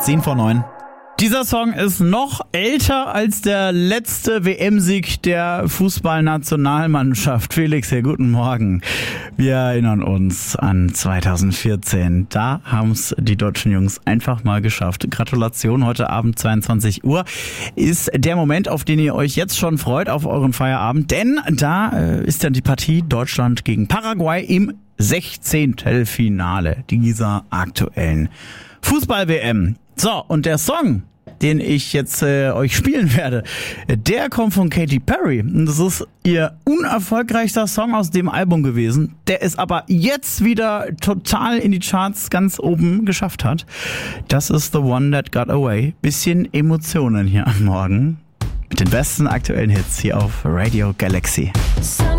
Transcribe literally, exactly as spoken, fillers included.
zehn vor neun. Dieser Song ist noch älter als der letzte W M-Sieg der Fußballnationalmannschaft. Felix, hier, guten Morgen. Wir erinnern uns an zweitausendvierzehn. Da haben es die deutschen Jungs einfach mal geschafft. Gratulation, heute Abend zweiundzwanzig Uhr ist der Moment, auf den ihr euch jetzt schon freut, auf euren Feierabend. Denn da äh, ist dann die Partie Deutschland gegen Paraguay im Sechzehntelfinale dieser aktuellen Fußball-W M. So, und der Song, den ich jetzt äh, euch spielen werde, der kommt von Katy Perry. Und das ist ihr unerfolgreichster Song aus dem Album gewesen, der es aber jetzt wieder total in die Charts ganz oben geschafft hat. Das ist The One That Got Away. Bisschen Emotionen hier am Morgen mit den besten aktuellen Hits hier auf Radio Galaxy.